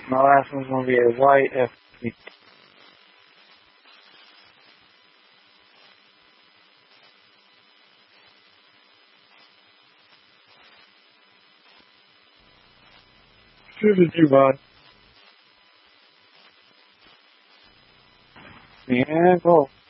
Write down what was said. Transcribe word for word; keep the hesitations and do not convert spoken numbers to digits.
My last one's gonna be a white F fifty. Should have you, bud. Yeah, go.